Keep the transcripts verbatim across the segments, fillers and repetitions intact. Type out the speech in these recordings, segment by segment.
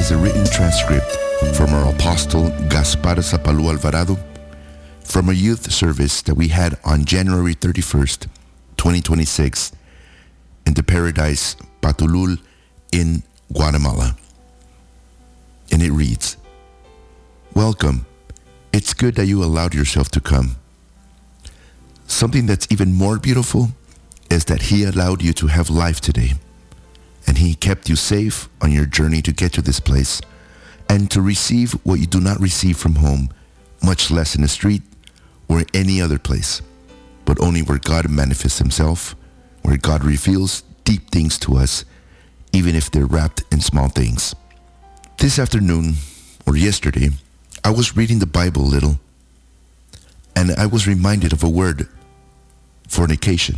is a written transcript from our Apostle Gaspar Zapalú Alvarado from a youth service that we had on January thirty-first, twenty twenty-six in the Paradise Patulul in Guatemala. And it reads, "Welcome. It's good that you allowed yourself to come. Something that's even more beautiful is that He allowed you to have life today. And He kept you safe on your journey to get to this place and to receive what you do not receive from home, much less in the street or any other place, but only where God manifests Himself, where God reveals deep things to us, even if they're wrapped in small things." This afternoon, or yesterday, I was reading the Bible a little, and I was reminded of a word, fornication.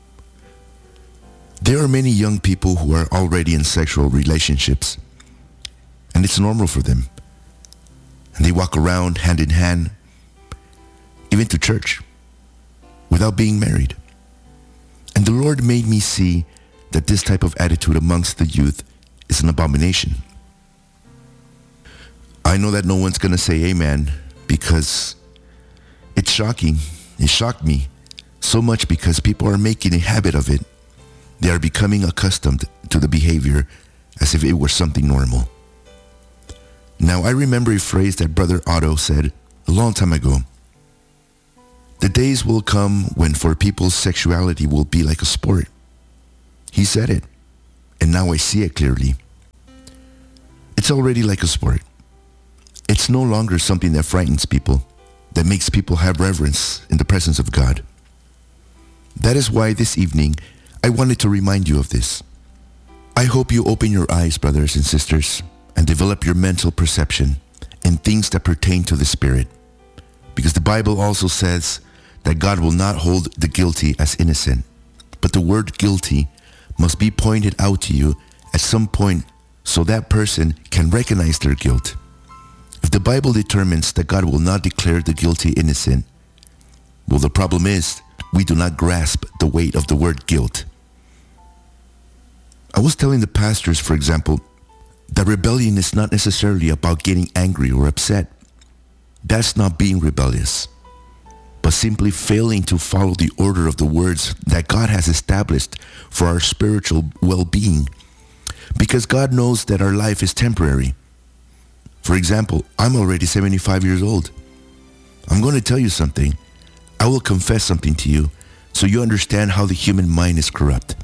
There are many young people who are already in sexual relationships, and it's normal for them. And they walk around hand in hand, even to church, without being married. And the Lord made me see that this type of attitude amongst the youth is an abomination. I know that no one's going to say amen, because it's shocking. It shocked me so much because people are making a habit of it. They are becoming accustomed to the behavior as if it were something normal. Now, I remember a phrase that Brother Otto said a long time ago. The days will come when for people sexuality will be like a sport. He said it, and now I see it clearly. It's already like a sport. It's no longer something that frightens people, that makes people have reverence in the presence of God. That is why this evening, I wanted to remind you of this. I hope you open your eyes, brothers and sisters, and develop your mental perception in things that pertain to the Spirit. Because the Bible also says that God will not hold the guilty as innocent, but the word guilty must be pointed out to you at some point so that person can recognize their guilt. If the Bible determines that God will not declare the guilty innocent, well, the problem is we do not grasp the weight of the word guilt. I was telling the pastors, for example, that rebellion is not necessarily about getting angry or upset. That's not being rebellious, but simply failing to follow the order of the words that God has established for our spiritual well-being, because God knows that our life is temporary. For example, I'm already seventy-five years old. I'm going to tell you something. I will confess something to you so you understand how the human mind is corrupt.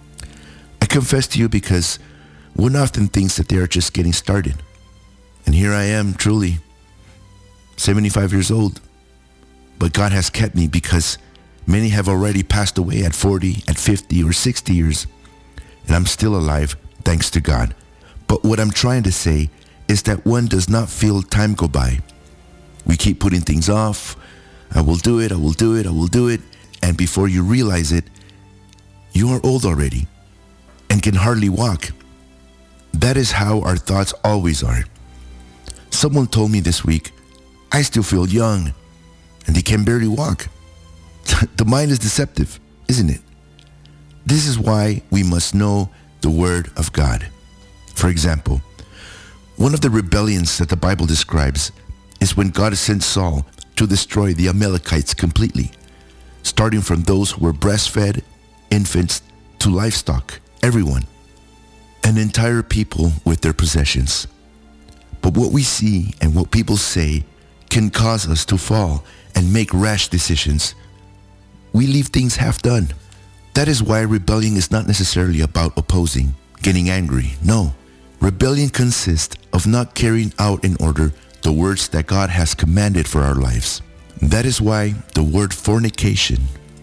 I confess to you because one often thinks that they are just getting started. And here I am, truly, seventy-five years old. But God has kept me because many have already passed away at forty, at fifty, or sixty years. And I'm still alive, thanks to God. But what I'm trying to say is that one does not feel time go by. We keep putting things off. I will do it, I will do it, I will do it. And before you realize it, you are old already and can hardly walk. That is how our thoughts always are. Someone told me this week, I still feel young, and they can barely walk. The mind is deceptive, isn't it? This is why we must know the Word of God. For example, one of the rebellions that the Bible describes is when God sent Saul to destroy the Amalekites completely, starting from those who were breastfed, infants, to livestock, everyone, an entire people with their possessions. But what we see and what people say can cause us to fall and make rash decisions. We leave things half done. That is why rebellion is not necessarily about opposing, getting angry. No, rebellion consists of not carrying out in order the words that God has commanded for our lives. That is why the word fornication,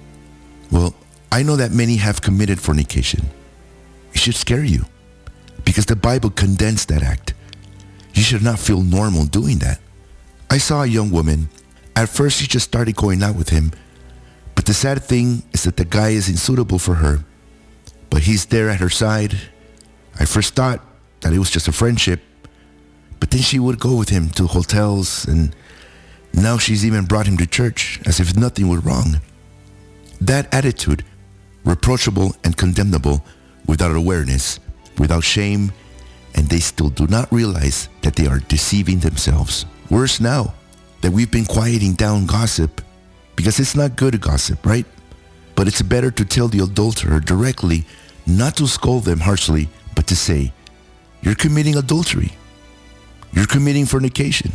well, I know that many have committed fornication. It should scare you because the Bible condemns that act. You should not feel normal doing that. I saw a young woman. At first, she just started going out with him. But the sad thing is that the guy is unsuitable for her. But he's there at her side. I first thought that it was just a friendship. But then she would go with him to hotels, and now she's even brought him to church as if nothing were wrong. That attitude, reproachable and condemnable, without awareness, without shame, and they still do not realize that they are deceiving themselves. Worse now, that we've been quieting down gossip, because it's not good to gossip, right? But it's better to tell the adulterer directly, not to scold them harshly, but to say, you're committing adultery. You're committing fornication.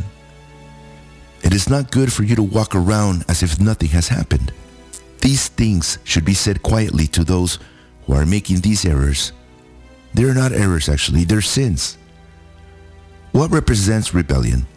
It is not good for you to walk around as if nothing has happened. These things should be said quietly to those who are making these errors. They're not errors actually, they're sins. What represents rebellion?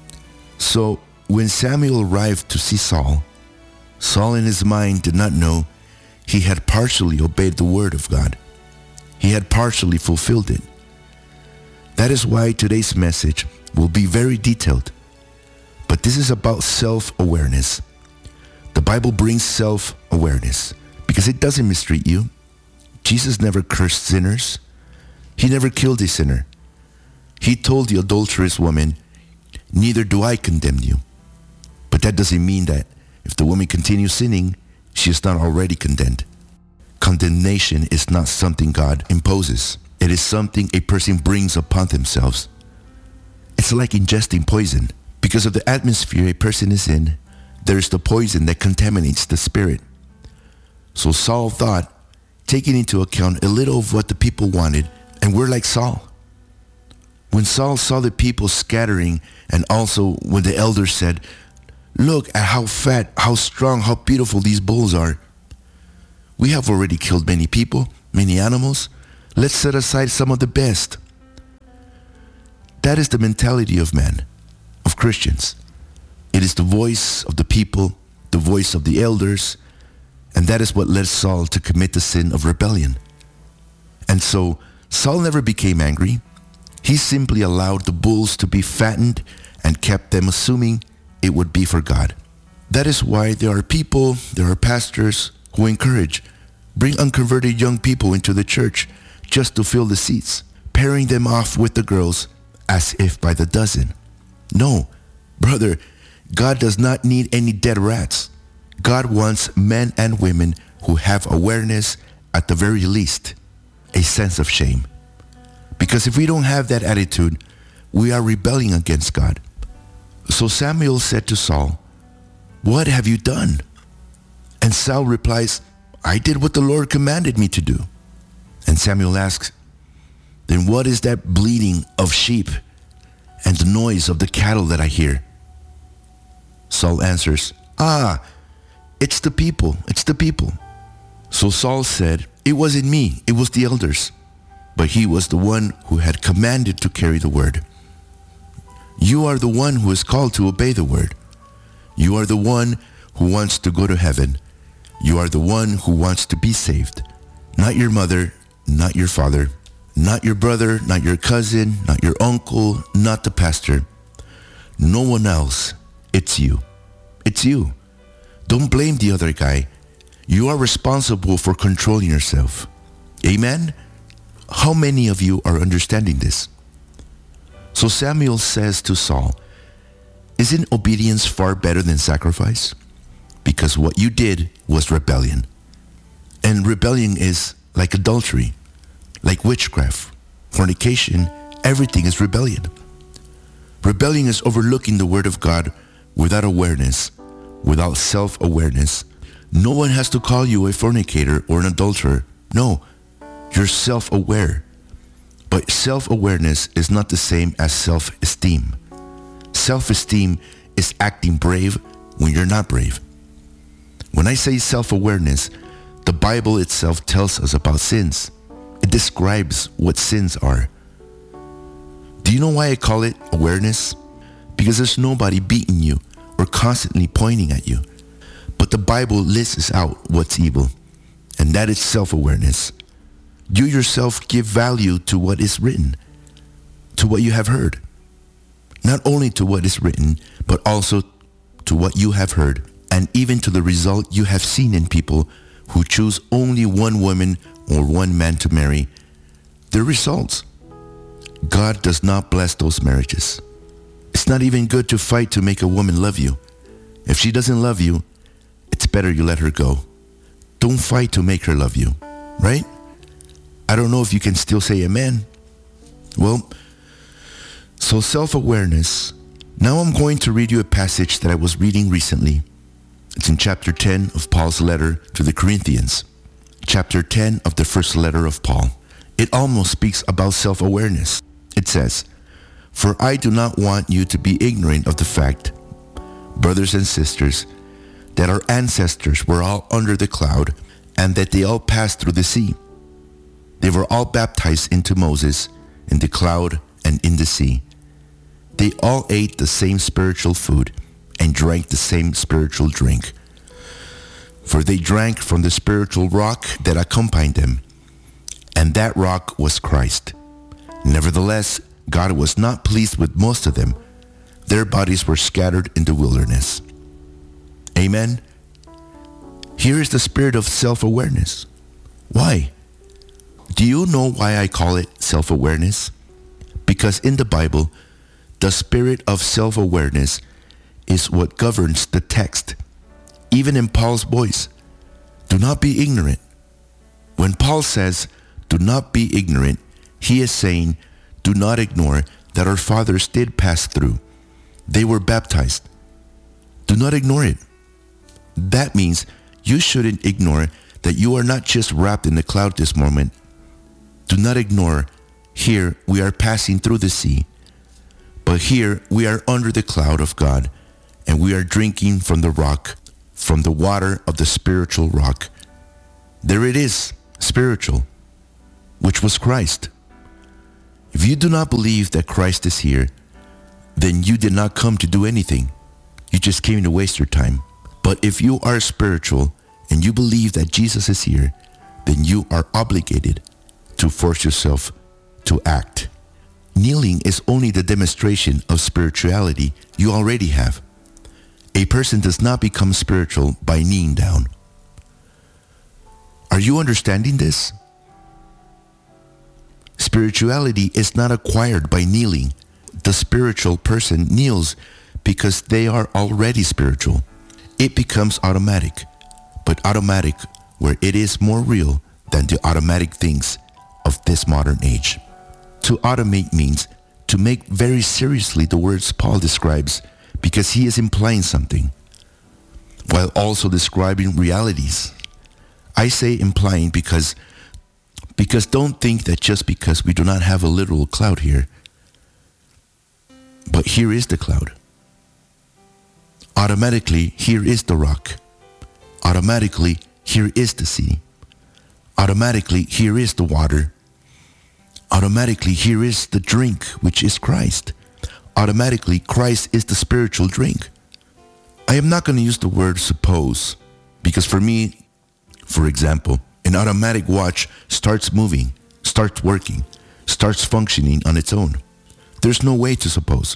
So when Samuel arrived to see Saul, Saul in his mind did not know he had partially obeyed the word of God. He had partially fulfilled it. That is why today's message will be very detailed. But this is about self-awareness. The Bible brings self-awareness because it doesn't mistreat you. Jesus never cursed sinners. He never killed a sinner. He told the adulterous woman, neither do I condemn you. But that doesn't mean that if the woman continues sinning, she is not already condemned. Condemnation is not something God imposes. It is something a person brings upon themselves. It's like ingesting poison. Because of the atmosphere a person is in, there is the poison that contaminates the spirit. So Saul thought, taking into account a little of what the people wanted, and we're like Saul. When Saul saw the people scattering, and also when the elders said, look at how fat, how strong, how beautiful these bulls are. We have already killed many people, many animals. Let's set aside some of the best. That is the mentality of man, of Christians. It is the voice of the people, the voice of the elders, and that is what led Saul to commit the sin of rebellion. And so Saul never became angry. He simply allowed the bulls to be fattened and kept them assuming it would be for God. That is why there are people, there are pastors who encourage, bring unconverted young people into the church just to fill the seats, pairing them off with the girls as if by the dozen. No, brother, God does not need any dead rats. God wants men and women who have awareness, at the very least, a sense of shame. Because if we don't have that attitude, we are rebelling against God. So Samuel said to Saul, what have you done? And Saul replies, I did what the Lord commanded me to do. And Samuel asks, then what is that bleating of sheep and the noise of the cattle that I hear? Saul answers, ah, it's the people, it's the people. So Saul said, it wasn't me, it was the elders. But he was the one who had commanded to carry the word. You are the one who is called to obey the word. You are the one who wants to go to heaven. You are the one who wants to be saved. Not your mother, not your father, not your brother, not your cousin, not your uncle, not the pastor. No one else. It's you. It's you. Don't blame the other guy. You are responsible for controlling yourself. Amen? How many of you are understanding this? So Samuel says to Saul, isn't obedience far better than sacrifice? Because what you did was rebellion. And rebellion is like adultery, like witchcraft, fornication, everything is rebellion. Rebellion is overlooking the word of God without awareness, without self-awareness. No one has to call you a fornicator or an adulterer. No, you're self-aware. But self-awareness is not the same as self-esteem. Self-esteem is acting brave when you're not brave. When I say self-awareness, the Bible itself tells us about sins. It describes what sins are. Do you know why I call it awareness? Because there's nobody beating you or constantly pointing at you. But the Bible lists out what's evil, and that is self-awareness. You yourself give value to what is written, to what you have heard. Not only to what is written, but also to what you have heard, and even to the result you have seen in people who choose only one woman or one man to marry. The results. God does not bless those marriages. It's not even good to fight to make a woman love you. If she doesn't love you, it's better you let her go. Don't fight to make her love you, right? I don't know if you can still say amen. Well, so self-awareness. Now I'm going to read you a passage that I was reading recently. It's in chapter ten of Paul's letter to the Corinthians. Chapter ten of the first letter of Paul. It almost speaks about self-awareness. It says, "For I do not want you to be ignorant of the fact, brothers and sisters, that our ancestors were all under the cloud, and that they all passed through the sea. They were all baptized into Moses in the cloud and in the sea. They all ate the same spiritual food and drank the same spiritual drink. For they drank from the spiritual rock that accompanied them, and that rock was Christ. Nevertheless, God was not pleased with most of them. Their bodies were scattered in the wilderness." Amen. Here is the spirit of self-awareness. Why? Do you know why I call it self-awareness? Because in the Bible, the spirit of self-awareness is what governs the text. Even in Paul's voice, do not be ignorant. When Paul says, do not be ignorant, he is saying, do not ignore that our fathers did pass through. They were baptized. Do not ignore it. That means you shouldn't ignore that you are not just wrapped in the cloud this moment. Do not ignore, here we are passing through the sea, but here we are under the cloud of God, and we are drinking from the rock, from the water of the spiritual rock. There it is, spiritual, which was Christ. If you do not believe that Christ is here, then you did not come to do anything. You just came to waste your time. But if you are spiritual and you believe that Jesus is here, then you are obligated to force yourself to act. Kneeling is only the demonstration of spirituality you already have. A person does not become spiritual by kneeling down. Are you understanding this? Spirituality is not acquired by kneeling. The spiritual person kneels because they are already spiritual. It becomes automatic, but automatic where it is more real than the automatic things of this modern age. To automate means to make very seriously the words Paul describes because he is implying something, while also describing realities. I say implying because, because don't think that just because we do not have a literal cloud here, but here is the cloud. Automatically, here is the rock. Automatically, here is the sea. Automatically, here is the water. Automatically, here is the drink, which is Christ. Automatically, Christ is the spiritual drink. I am not going to use the word suppose, because for me, for example, an automatic watch starts moving, starts working, starts functioning on its own. There's no way to suppose.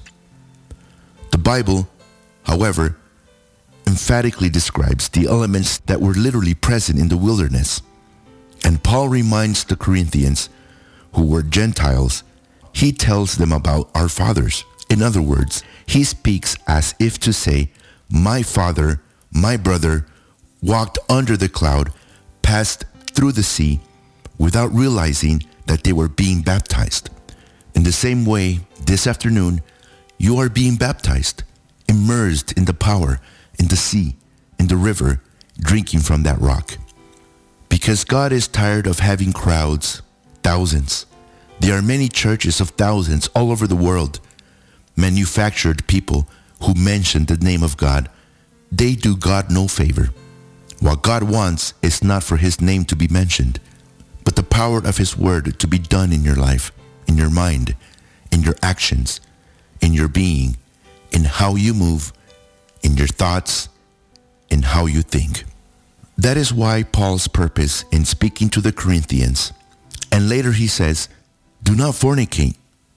The Bible, however, emphatically describes the elements that were literally present in the wilderness. And Paul reminds the Corinthians, who were Gentiles, he tells them about our fathers. In other words, he speaks as if to say, my father, my brother, walked under the cloud, passed through the sea, without realizing that they were being baptized. In the same way, this afternoon, you are being baptized, immersed in the power, in the sea, in the river, drinking from that rock. Because God is tired of having crowds, thousands. There are many churches of thousands all over the world, manufactured people who mention the name of God. They do God no favor. What God wants is not for his name to be mentioned, but the power of his word to be done in your life, in your mind, in your actions, in your being, in how you move, in your thoughts, in how you think. That is why Paul's purpose in speaking to the Corinthians, and later he says, do not fornicate.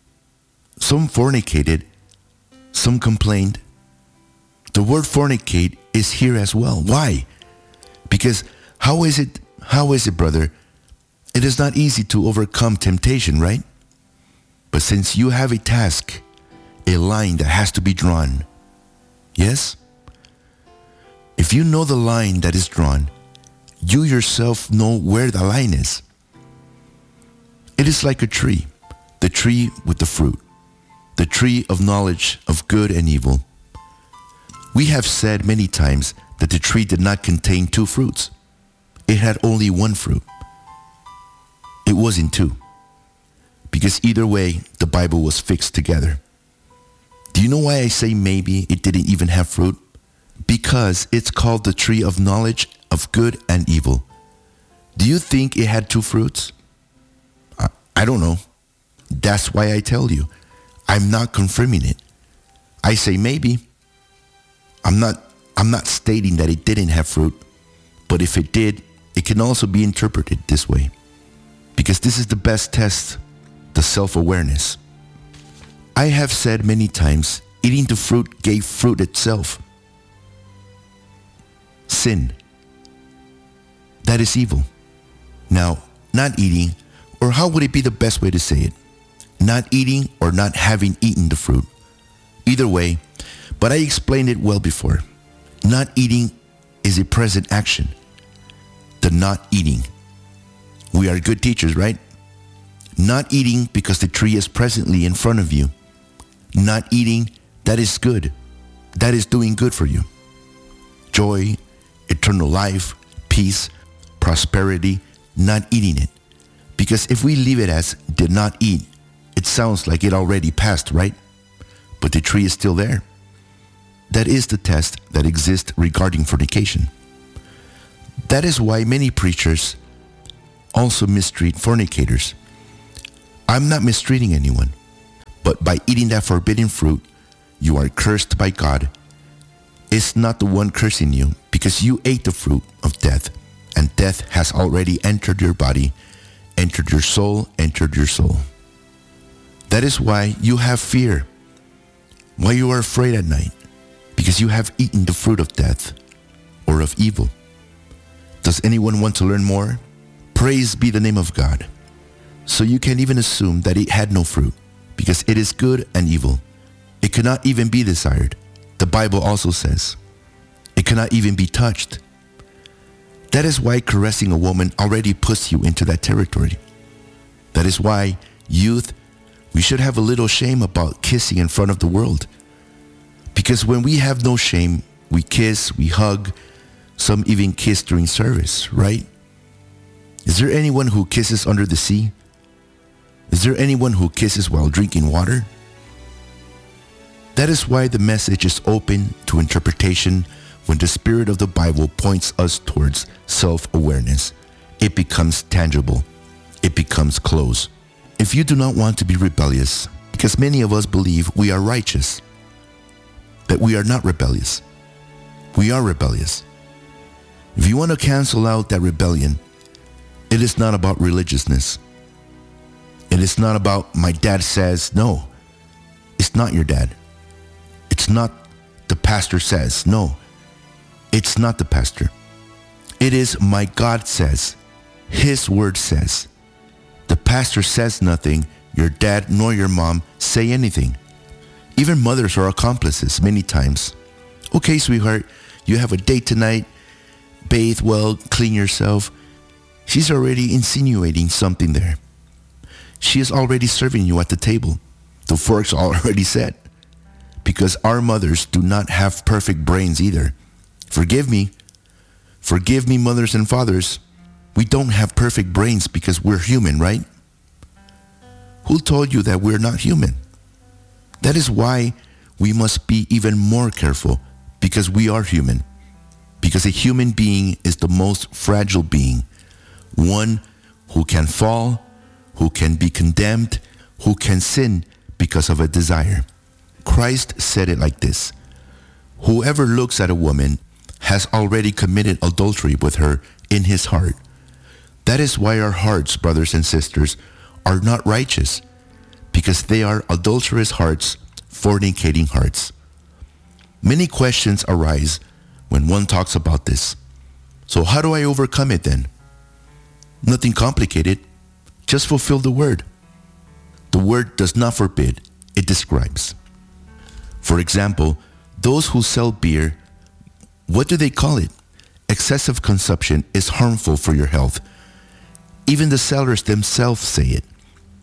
Some fornicated, some complained. The word fornicate is here as well. Why? Because how is it, how is it, brother? It is not easy to overcome temptation, right? But since you have a task, a line that has to be drawn, yes? If you know the line that is drawn, you yourself know where the line is. It is like a tree. The tree tree with the fruit, the tree of knowledge of good and evil. We have said many times that the tree did not contain two fruits. It had only one fruit. It wasn't two, because either way, the Bible was fixed together. Do you know why I say maybe it didn't even have fruit? Because it's called the tree of knowledge of good and evil. Do you think it had two fruits? I, I don't know. That's why I tell you, I'm not confirming it. I say maybe. I'm not, I'm not stating that it didn't have fruit, but if it did, it can also be interpreted this way. Because this is the best test, the self-awareness. I have said many times, eating the fruit gave fruit itself. Sin. That is evil. Now, not eating, or how would it be the best way to say it? Not eating or not having eaten the fruit. Either way, but I explained it well before. Not eating is a present action. The not eating. We are good teachers, right? Not eating because the tree is presently in front of you. Not eating, that is good. That is doing good for you. Joy, eternal life, peace, prosperity, not eating it. Because if we leave it as did not eat, it sounds like it already passed, right? But the tree is still there. That is the test that exists regarding fornication. That is why many preachers also mistreat fornicators. I'm not mistreating anyone, but by eating that forbidden fruit, you are cursed by God. It's not the one cursing you because you ate the fruit of death, and death has already entered your body, entered your soul, entered your soul. That is why you have fear, why you are afraid at night, because you have eaten the fruit of death or of evil. Does anyone want to learn more? Praise be the name of God. So you can even assume that it had no fruit, because it is good and evil. It cannot even be desired. The Bible also says, it cannot even be touched. That is why caressing a woman already puts you into that territory. That is why, youth, we should have a little shame about kissing in front of the world. Because when we have no shame, we kiss, we hug, some even kiss during service, right? Is there anyone who kisses under the sea? Is there anyone who kisses while drinking water? That is why the message is open to interpretation when the spirit of the Bible points us towards self-awareness. It becomes tangible. It becomes close. If you do not want to be rebellious, because many of us believe we are righteous, that we are not rebellious. We are rebellious. If you want to cancel out that rebellion, it is not about religiousness. It is not about my dad says. No, it's not your dad. It's not the pastor says. No, it's not the pastor. It is my God says. His word says. The pastor says nothing. Your dad nor your mom say anything. Even mothers are accomplices many times. Okay, sweetheart, you have a date tonight. Bathe well, clean yourself. She's already insinuating something there. She is already serving you at the table. The forks are already set. Because our mothers do not have perfect brains either. Forgive me. Forgive me, mothers and fathers. We don't have perfect brains because we're human, right? Who told you that we're not human? That is why we must be even more careful, because we are human. Because a human being is the most fragile being. One who can fall, who can be condemned, who can sin because of a desire. Christ said it like this: whoever looks at a woman has already committed adultery with her in his heart. That is why our hearts, brothers and sisters, are not righteous, because they are adulterous hearts, fornicating hearts. Many questions arise when one talks about this. So how do I overcome it then? Nothing complicated. Just fulfill the word. The word does not forbid, it describes. For example, those who sell beer, what do they call it? Excessive consumption is harmful for your health. Even the sellers themselves say it. It's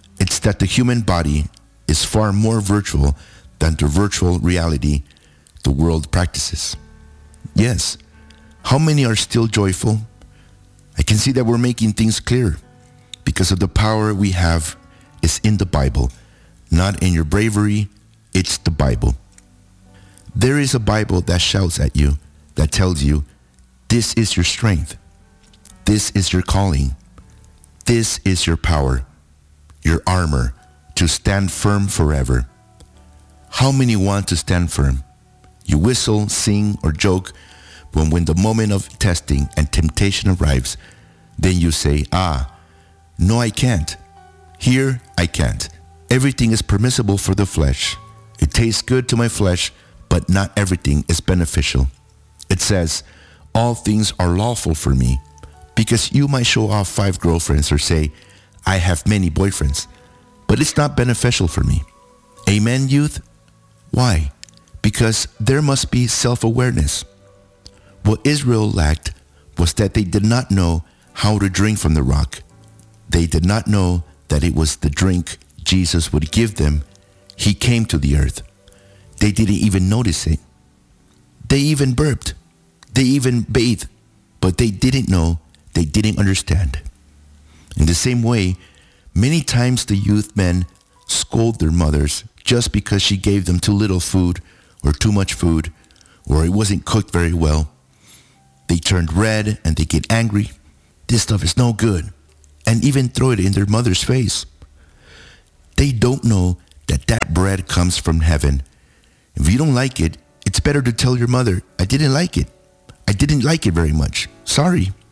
that the human body is far more virtual than the virtual reality the world practices. Yes, how many are still joyful? I can see that we're making things clear because of the power we have is in the Bible, not in your bravery. It's the Bible. There is a Bible that shouts at you, that tells you, this is your strength. This is your calling. This is your power, your armor to stand firm forever. How many want to stand firm? You whistle, sing, or joke, but when the moment of testing and temptation arrives, then you say, ah, no, I can't. Here, I can't. Everything is permissible for the flesh. It tastes good to my flesh, but not everything is beneficial. It says, all things are lawful for me, because you might show off five girlfriends or say, I have many boyfriends, but it's not beneficial for me. Amen, youth? Why? Because there must be self-awareness. What Israel lacked was that they did not know how to drink from the rock. They did not know that it was the drink Jesus would give them. He came to the earth. They didn't even notice it. They even burped. They even bathed, but they didn't know. They didn't understand. In the same way, many times the youth men scold their mothers just because she gave them too little food or too much food, or it wasn't cooked very well. They turned red and they get angry. This stuff is no good. And even throw it in their mother's face. They don't know that that bread comes from heaven. If you don't like it, it's better to tell your mother, I didn't like it. I didn't like it very much. Sorry.